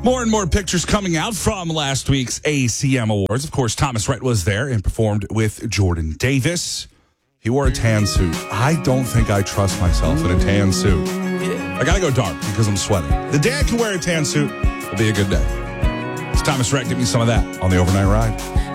More and more pictures coming out from last week's ACM Awards. Of course, Thomas Rhett was there and performed with Jordan Davis. He wore a tan suit. I don't think I trust myself in a tan suit. I got to go dark because I'm sweating. The day I can wear a tan suit will be a good day. It's Thomas Rhett. Give me some of that on the Overnight Ride.